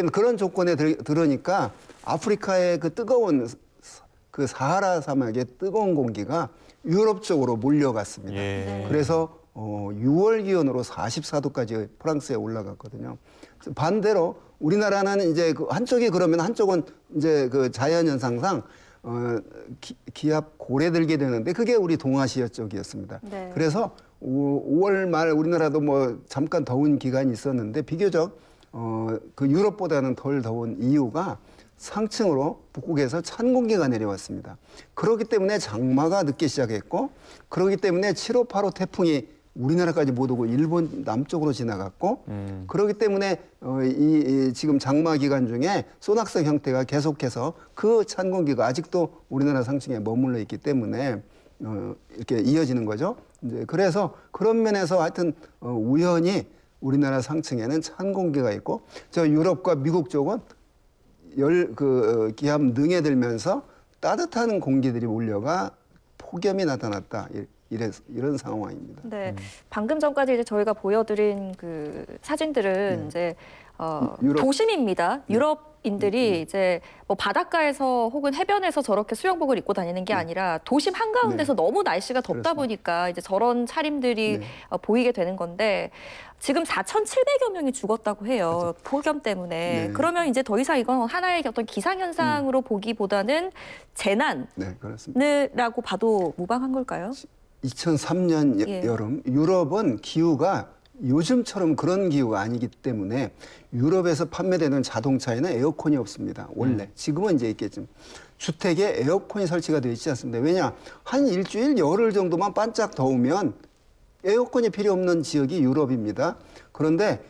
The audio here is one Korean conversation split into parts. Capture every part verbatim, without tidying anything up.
때문에 그런 조건에 들, 들으니까 아프리카의 그 뜨거운 그 사하라 사막의 뜨거운 공기가 유럽 쪽으로 몰려갔습니다. 예. 그래서 어, 유월 기온으로 사십사 도까지 프랑스에 올라갔거든요. 반대로 우리나라는 이제 그 한쪽이 그러면 한쪽은 이제 그 자연현상상 어, 기, 기압 고래들게 되는데 그게 우리 동아시아 쪽이었습니다. 네. 그래서 오월 말 우리나라도 뭐 잠깐 더운 기간이 있었는데 비교적 어, 그 유럽보다는 덜 더운 이유가 상층으로 북극에서 찬 공기가 내려왔습니다. 그렇기 때문에 장마가 늦게 시작했고 그렇기 때문에 칠호, 팔호 태풍이 우리나라까지 못 오고 일본 남쪽으로 지나갔고 음. 그렇기 때문에 어, 이, 이 지금 장마 기간 중에 소낙성 형태가 계속해서 그 찬 공기가 아직도 우리나라 상층에 머물러 있기 때문에 어, 이렇게 이어지는 거죠. 이제 그래서 그런 면에서 하여튼 어, 우연히 우리나라 상층에는 찬 공기가 있고 저 유럽과 미국 쪽은 열 그 기압 능에 들면서 따뜻한 공기들이 몰려가 폭염이 나타났다. 이래, 이런 상황입니다. 네, 음. 방금 전까지 이제 저희가 보여드린 그 사진들은 네. 이제 어, 유럽. 도심입니다. 네. 유럽인들이 네. 이제 뭐 바닷가에서 혹은 해변에서 저렇게 수영복을 입고 다니는 게 네. 아니라 도심 한가운데서 네. 너무 날씨가 덥다 그렇습니다. 보니까 이제 저런 차림들이 네. 어, 보이게 되는 건데 지금 사천칠백여 명이 죽었다고 해요. 그렇죠. 폭염 때문에. 네. 그러면 이제 더 이상 이건 하나의 어떤 기상현상으로 음. 보기보다는 재난이라고 네, 봐도 무방한 걸까요? 이천삼 년 예. 여름 유럽은 기후가 요즘처럼 그런 기후가 아니기 때문에 유럽에서 판매되는 자동차에는 에어컨이 없습니다. 원래. 음. 지금은 이제 있겠지만. 주택에 에어컨이 설치가 되어 있지 않습니다. 왜냐? 한 일주일, 열흘 정도만 반짝 더우면 에어컨이 필요 없는 지역이 유럽입니다. 그런데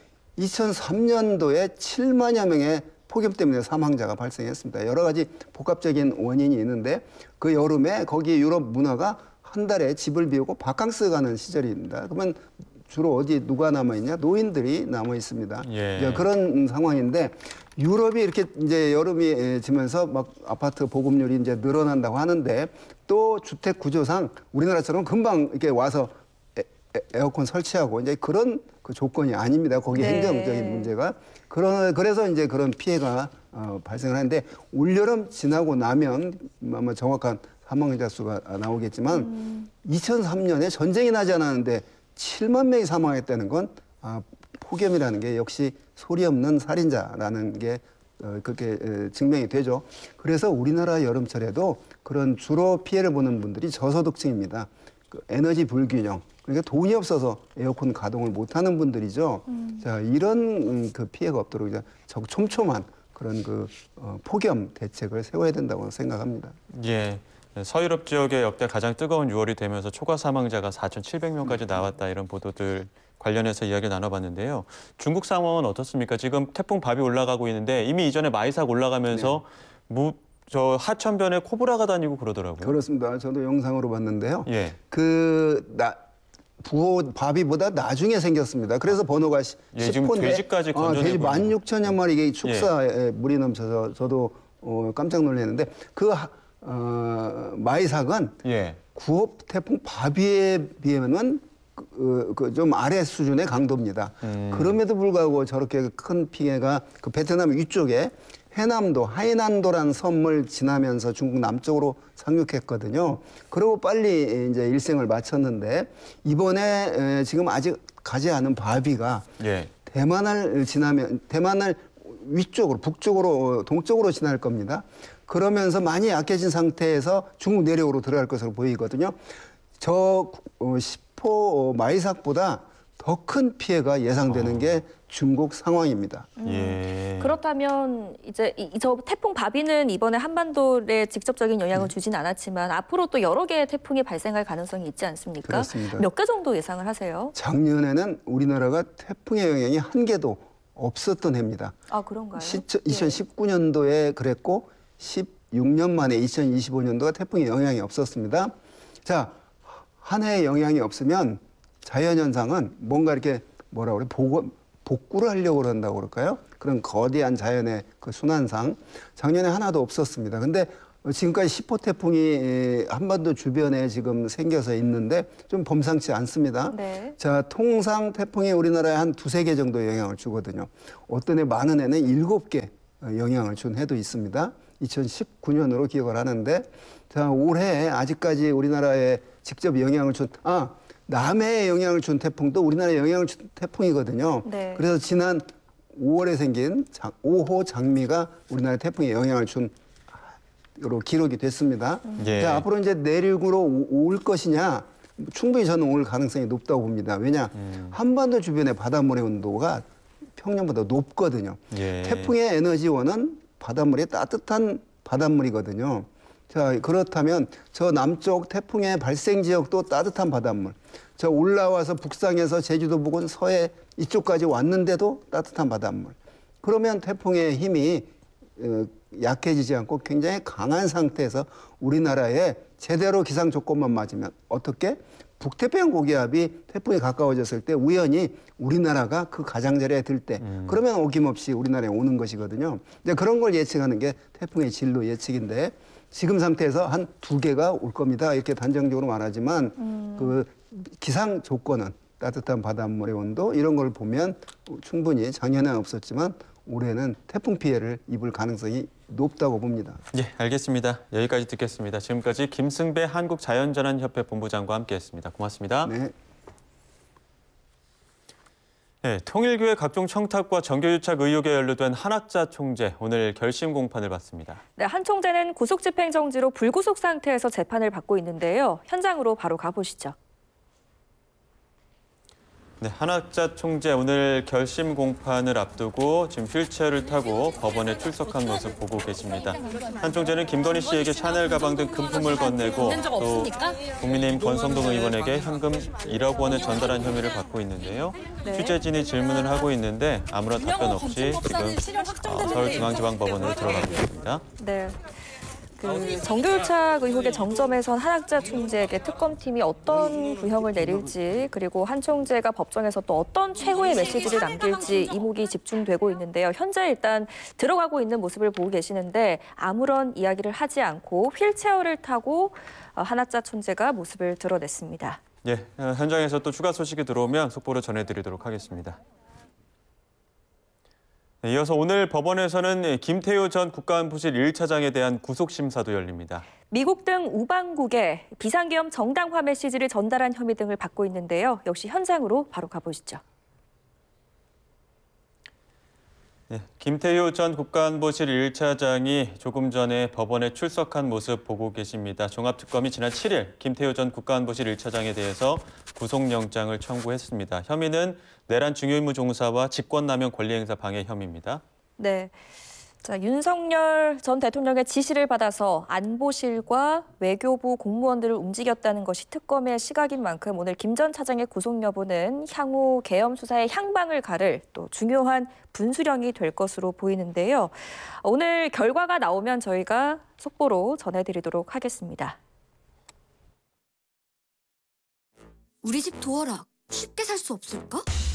이천삼 년도에 칠만여 명의 폭염 때문에 사망자가 발생했습니다. 여러 가지 복합적인 원인이 있는데 그 여름에 거기 유럽 문화가 한 달에 집을 비우고 바캉스 가는 시절입니다. 그러면 주로 어디 누가 남아있냐? 노인들이 남아있습니다. 예. 이제 그런 상황인데 유럽이 이렇게 이제 여름이 지면서 막 아파트 보급률이 이제 늘어난다고 하는데 또 주택 구조상 우리나라처럼 금방 이렇게 와서 에, 에어컨 설치하고 이제 그런 그 조건이 아닙니다. 거기 네. 행정적인 문제가. 그런, 그래서 이제 그런 피해가 어, 발생을 하는데 올여름 지나고 나면 아마 정확한 사망자 수가 나오겠지만 음. 이천삼 년에 전쟁이 나지 않았는데 칠만 명이 사망했다는 건 아, 폭염이라는 게 역시 소리 없는 살인자라는 게 어, 그렇게 에, 증명이 되죠. 그래서 우리나라 여름철에도 그런 주로 피해를 보는 분들이 저소득층입니다. 그 에너지 불균형, 그러니까 돈이 없어서 에어컨 가동을 못하는 분들이죠. 음. 자, 이런 음, 그 피해가 없도록 이제 적 촘촘한 그런 그 어, 폭염 대책을 세워야 된다고 생각합니다. 예. 서유럽 지역의 역대 가장 뜨거운 유월이 되면서 초과 사망자가 사천칠백 명까지 나왔다 이런 보도들 관련해서 이야기를 나눠봤는데요. 중국 상황은 어떻습니까? 지금 태풍 바비 올라가고 있는데 이미 이전에 마이삭 올라가면서 네. 무, 저 하천변에 코브라가 다니고 그러더라고요. 그렇습니다. 저도 영상으로 봤는데요. 예. 그 나, 부호 바비보다 나중에 생겼습니다. 그래서 번호가 예, 십 호인데 지금 돼지까지 건져내고 어, 돼지 만 육천여 마리 이게 축사에 예. 물이 넘쳐서 저도 어, 깜짝 놀랐는데 그 어, 마이삭은 예. 구호 태풍 바비에 비하면 그, 그 좀 아래 수준의 강도입니다. 음. 그럼에도 불구하고 저렇게 큰 피해가 그 베트남 위쪽에 해남도, 하이난도라는 섬을 지나면서 중국 남쪽으로 상륙했거든요. 그리고 빨리 이제 일생을 마쳤는데 이번에 지금 아직 가지 않은 바비가 예. 대만을 지나면 대만을 위쪽으로, 북쪽으로, 동쪽으로 지날 겁니다. 그러면서 많이 약해진 상태에서 중국 내륙으로 들어갈 것으로 보이거든요. 저 십 호 마이삭보다 더 큰 피해가 예상되는 어. 게 중국 상황입니다. 음, 예. 그렇다면 이제 이, 저 태풍 바비는 이번에 한반도에 직접적인 영향을 네. 주진 않았지만 앞으로 또 여러 개의 태풍이 발생할 가능성이 있지 않습니까? 그렇습니다. 몇 개 정도 예상을 하세요? 작년에는 우리나라가 태풍의 영향이 한 개도 없었던 해입니다. 아, 그런가요? 시, 이천십구 년도에 그랬고 십육 년 만에 이천이십오 년도가 태풍의 영향이 없었습니다. 자, 한 해의 영향이 없으면 자연현상은 뭔가 이렇게 뭐라 그래 복구, 복구를 하려고 그런다고 그럴까요? 그런 거대한 자연의 그 순환상 작년에 하나도 없었습니다. 근데 어, 지금까지 십 호 태풍이 에, 한반도 주변에 지금 생겨서 있는데 좀 범상치 않습니다. 네. 자, 통상 태풍이 우리나라에 한 두세 개 정도 영향을 주거든요. 어떤 해 많은 해는 일곱 개 영향을 준 해도 있습니다. 이천십구 년으로 기억을 하는데, 자, 올해 아직까지 우리나라에 직접 영향을 준, 아, 남해에 영향을 준 태풍도 우리나라에 영향을 준 태풍이거든요. 네. 그래서 지난 오월에 생긴 오 호 장미가 우리나라에 태풍에 영향을 준 으로 기록이 됐습니다. 예. 자, 앞으로 이제 내륙으로 오- 올 것이냐, 충분히 저는 올 가능성이 높다고 봅니다. 왜냐, 음. 한반도 주변의 바닷물의 온도가 평년보다 높거든요. 예. 태풍의 에너지원은 바닷물이 따뜻한 바닷물이거든요. 자, 그렇다면 저 남쪽 태풍의 발생 지역도 따뜻한 바닷물. 저 올라와서 북상에서 제주도 부근 서해 이쪽까지 왔는데도 따뜻한 바닷물. 그러면 태풍의 힘이 어, 약해지지 않고 굉장히 강한 상태에서 우리나라에 제대로 기상 조건만 맞으면 어떻게? 북태평양 고기압이 태풍이 가까워졌을 때 우연히 우리나라가 그 가장자리에 들 때 음. 그러면 어김없이 우리나라에 오는 것이거든요. 이제 그런 걸 예측하는 게 태풍의 진로 예측인데 지금 상태에서 한 두 개가 올 겁니다. 이렇게 단정적으로 말하지만 음. 그 기상 조건은 따뜻한 바닷물의 온도 이런 걸 보면 충분히 작년에는 없었지만 올해는 태풍 피해를 입을 가능성이 높다고 봅니다. 예, 알겠습니다. 여기까지 듣겠습니다. 지금까지 김승배 한국자연재난협회 본부장과 함께했습니다. 고맙습니다. 네. 네, 통일교의 각종 청탁과 정교유착 의혹에 연루된 한학자 총재 오늘 결심 공판을 받습니다. 네, 한 총재는 구속집행 정지로 불구속 상태에서 재판을 받고 있는데요. 현장으로 바로 가보시죠. 네, 한학자 총재 오늘 결심 공판을 앞두고 지금 휠체어를 타고 법원에 출석한 모습 보고 계십니다. 한 총재는 김건희 씨에게 샤넬 가방 등 금품을 건네고 또 국민의힘 권성동 의원에게 현금 일억 원을 전달한 혐의를 받고 있는데요. 네. 취재진이 질문을 하고 있는데 아무런 답변 없이 지금 어, 서울중앙지방법원으로 들어가고 있습니다. 네. 그 정교유착 의혹의 정점에 선 한학자 총재에게 특검팀이 어떤 구형을 내릴지 그리고 한 총재가 법정에서 또 어떤 최후의 메시지를 남길지 이목이 집중되고 있는데요. 현재 일단 들어가고 있는 모습을 보고 계시는데 아무런 이야기를 하지 않고 휠체어를 타고 한학자 총재가 모습을 드러냈습니다. 예, 어, 현장에서 또 추가 소식이 들어오면 속보로 전해드리도록 하겠습니다. 네, 이어서 오늘 법원에서는 김태효 전 국가안보실 일 차장에 대한 구속심사도 열립니다. 미국 등 우방국에 비상계엄 정당화 메시지를 전달한 혐의 등을 받고 있는데요. 역시 현장으로 바로 가보시죠. 네, 김태효 전 국가안보실 일 차장이 조금 전에 법원에 출석한 모습 보고 계십니다. 종합특검이 지난 칠 일 김태효 전 국가안보실 일 차장에 대해서 구속영장을 청구했습니다. 혐의는 내란 중요임무 종사와 직권남용 권리행사 방해 혐의입니다. 네. 자, 윤석열 전 대통령의 지시를 받아서 안보실과 외교부 공무원들을 움직였다는 것이 특검의 시각인 만큼 오늘 김 전 차장의 구속 여부는 향후 계엄 수사의 향방을 가를 또 중요한 분수령이 될 것으로 보이는데요. 오늘 결과가 나오면 저희가 속보로 전해드리도록 하겠습니다. 우리 집 도어락 쉽게 살 수 없을까?